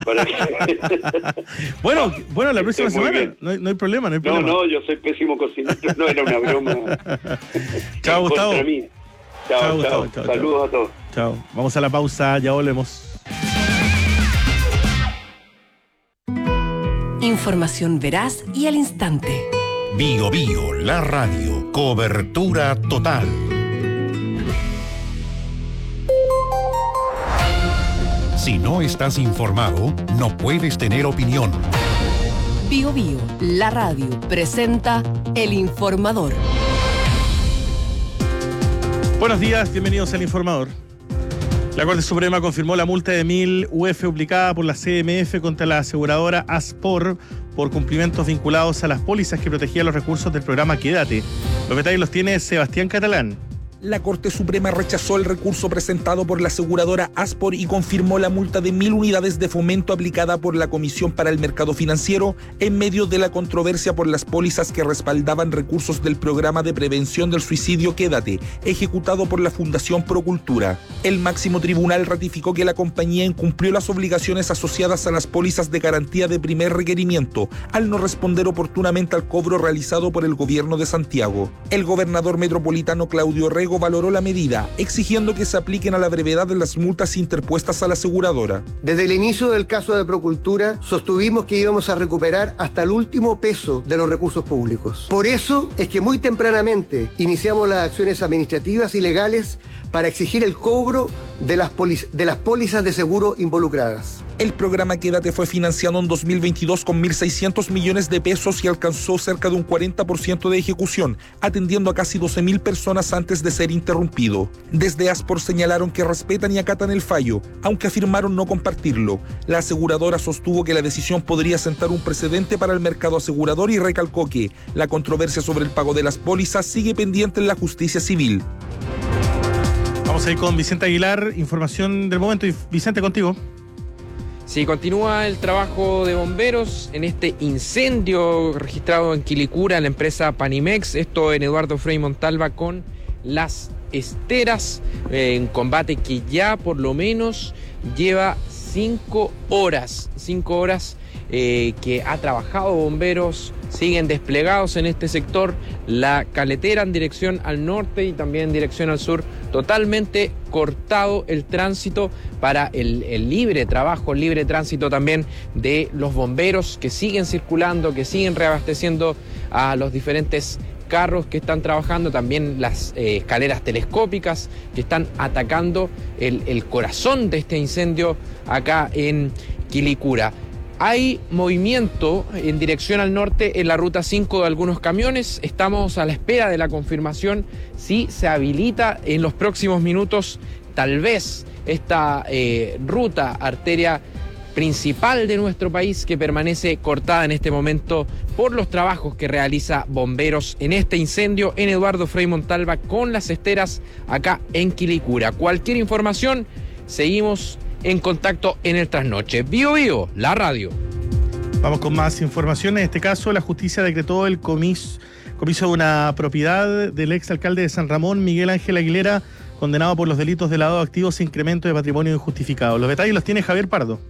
Bueno, la próxima semana no hay problema. No, yo soy pésimo cocinero, no era una broma. Chao, Gustavo. Chao. Saludos a todos. Chao. Vamos a la pausa, ya volvemos. Información veraz y al instante. Bio, la radio. Cobertura total. Si no estás informado, no puedes tener opinión. Bio, la radio, presenta El Informador. Buenos días, bienvenidos al Informador. La Corte Suprema confirmó la multa de 1.000 UF aplicada por la CMF contra la aseguradora Aspor por cumplimientos vinculados a las pólizas que protegían los recursos del programa Quédate. Los detalles los tiene Sebastián Catalán. La Corte Suprema rechazó el recurso presentado por la aseguradora Aspor y confirmó la multa de 1.000 unidades de fomento aplicada por la Comisión para el Mercado Financiero en medio de la controversia por las pólizas que respaldaban recursos del programa de prevención del suicidio Quédate, ejecutado por la Fundación Procultura. El máximo tribunal ratificó que la compañía incumplió las obligaciones asociadas a las pólizas de garantía de primer requerimiento, al no responder oportunamente al cobro realizado por el gobierno de Santiago. El gobernador metropolitano Claudio Rego valoró la medida, exigiendo que se apliquen a la brevedad de las multas interpuestas a la aseguradora. Desde el inicio del caso de Procultura, sostuvimos que íbamos a recuperar hasta el último peso de los recursos públicos. Por eso es que muy tempranamente iniciamos las acciones administrativas y legales para exigir el cobro de las pólizas de seguro involucradas. El programa Quédate fue financiado en 2022 con 1.600 millones de pesos y alcanzó cerca de un 40% de ejecución, atendiendo a casi 12.000 personas antes de ser interrumpido. Desde Aspor señalaron que respetan y acatan el fallo, aunque afirmaron no compartirlo. La aseguradora sostuvo que la decisión podría sentar un precedente para el mercado asegurador y recalcó que la controversia sobre el pago de las pólizas sigue pendiente en la justicia civil. Vamos a ir con Vicente Aguilar, información del momento. Y Vicente, contigo. Sí, continúa el trabajo de bomberos en este incendio registrado en Quilicura, en la empresa Panimex, esto en Eduardo Frei Montalva, con las esteras, en combate que ya por lo menos lleva 5 horas que ha trabajado bomberos, siguen desplegados en este sector, la Caletera en dirección al norte y también en dirección al sur, totalmente cortado el tránsito para el libre trabajo, el libre tránsito también de los bomberos que siguen circulando, que siguen reabasteciendo a los diferentes carros que están trabajando, también las escaleras telescópicas que están atacando el corazón de este incendio acá en Quilicura. Hay movimiento en dirección al norte en la ruta 5 de algunos camiones. Estamos a la espera de la confirmación si se habilita en los próximos minutos tal vez esta ruta, arteria principal de nuestro país, que permanece cortada en este momento por los trabajos que realiza bomberos en este incendio en Eduardo Frei Montalva con las esteras acá en Quilicura. Cualquier información, seguimos en contacto en el trasnoche. Bio, la radio. Vamos con más información. En este caso, la justicia decretó el comiso de una propiedad del exalcalde de San Ramón, Miguel Ángel Aguilera, condenado por los delitos de lavado de activos e incremento de patrimonio injustificado. Los detalles los tiene Javier Pardo.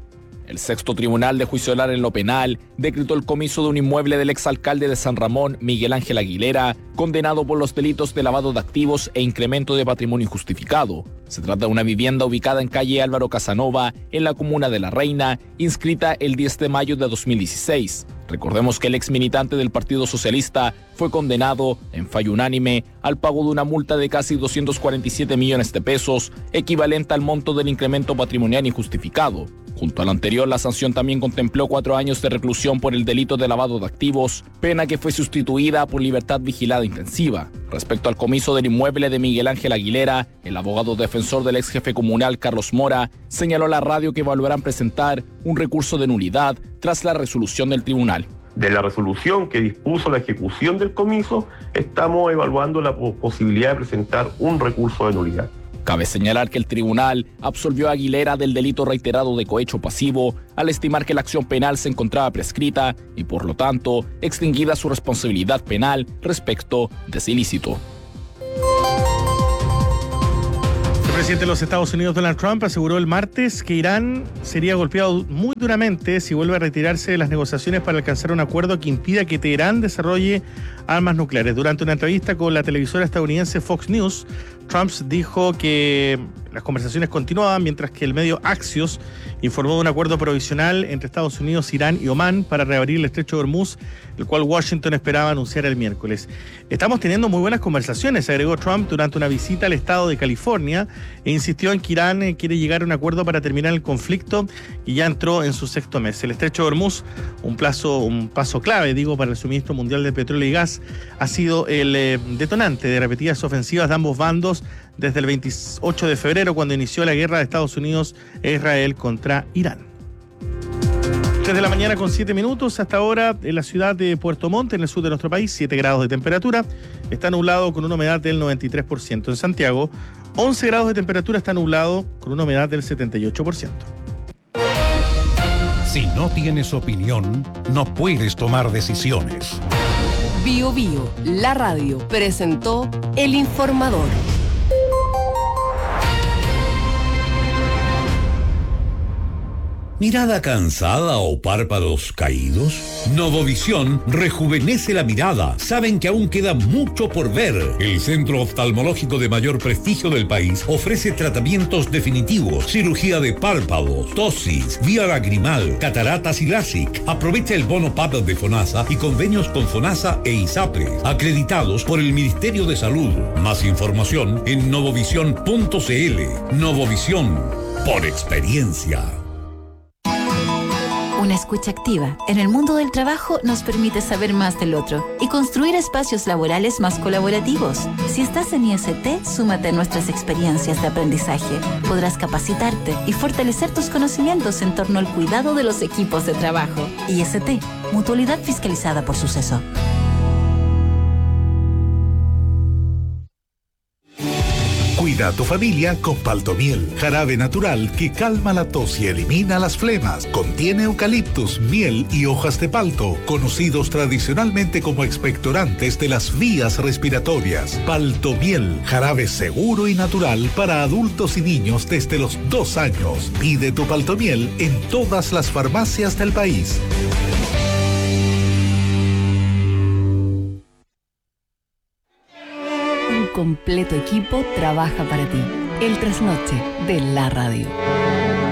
El sexto tribunal de juicio oral en lo penal decretó el comiso de un inmueble del exalcalde de San Ramón, Miguel Ángel Aguilera, condenado por los delitos de lavado de activos e incremento de patrimonio injustificado. Se trata de una vivienda ubicada en calle Álvaro Casanova, en la comuna de La Reina, inscrita el 10 de mayo de 2016. Recordemos que el ex militante del Partido Socialista fue condenado, en fallo unánime, al pago de una multa de casi 247 millones de pesos, equivalente al monto del incremento patrimonial injustificado. Junto a lo anterior, la sanción también contempló 4 años de reclusión por el delito de lavado de activos, pena que fue sustituida por libertad vigilada intensiva. Respecto al comiso del inmueble de Miguel Ángel Aguilera, el abogado defensor del ex jefe comunal Carlos Mora señaló a la radio que evaluarán presentar un recurso de nulidad tras la resolución del tribunal. De la resolución que dispuso la ejecución del comiso, estamos evaluando la posibilidad de presentar un recurso de nulidad. Cabe señalar que el tribunal absolvió a Aguilera del delito reiterado de cohecho pasivo al estimar que la acción penal se encontraba prescrita y, por lo tanto, extinguida su responsabilidad penal respecto de ese ilícito. El presidente de los Estados Unidos, Donald Trump, aseguró el martes que Irán sería golpeado muy duramente si vuelve a retirarse de las negociaciones para alcanzar un acuerdo que impida que Teherán desarrolle armas nucleares. Durante una entrevista con la televisora estadounidense Fox News, Trump dijo que las conversaciones continuaban, mientras que el medio Axios informó de un acuerdo provisional entre Estados Unidos, Irán y Omán para reabrir el estrecho de Hormuz, el cual Washington esperaba anunciar el miércoles. Estamos teniendo muy buenas conversaciones, agregó Trump durante una visita al estado de California, e insistió en que Irán quiere llegar a un acuerdo para terminar el conflicto y ya entró en su sexto mes. El estrecho de Hormuz, un paso clave, para el suministro mundial de petróleo y gas, ha sido el detonante de repetidas ofensivas de ambos bandos desde el 28 de febrero, cuando inició la guerra de Estados Unidos e Israel contra Irán. 3 de la mañana con 7 minutos. Hasta ahora en la ciudad de Puerto Montt, en el sur de nuestro país, 7 grados de temperatura. Está nublado con una humedad del 93%. En Santiago, 11 grados de temperatura, está nublado con una humedad del 78%. Si no tienes opinión, no puedes tomar decisiones. Bio Bio, la radio, presentó El Informador. ¿Mirada cansada o párpados caídos? Novovisión rejuvenece la mirada. Saben que aún queda mucho por ver. El centro oftalmológico de mayor prestigio del país ofrece tratamientos definitivos, cirugía de párpados, ptosis, vía lagrimal, cataratas y LASIK. Aprovecha el bono PAP de FONASA y convenios con FONASA e ISAPRE, acreditados por el Ministerio de Salud. Más información en novovisión.cl. Novovisión, por experiencia. Una escucha activa en el mundo del trabajo nos permite saber más del otro y construir espacios laborales más colaborativos. Si estás en IST, súmate a nuestras experiencias de aprendizaje. Podrás capacitarte y fortalecer tus conocimientos en torno al cuidado de los equipos de trabajo. IST, mutualidad fiscalizada por Suceso. Cuida a tu familia con Paltomiel, jarabe natural que calma la tos y elimina las flemas. Contiene eucaliptus, miel y hojas de palto, conocidos tradicionalmente como expectorantes de las vías respiratorias. Paltomiel, jarabe seguro y natural para adultos y niños desde los 2 años. Pide tu Paltomiel en todas las farmacias del país. Un completo equipo trabaja para ti. El trasnoche de la radio.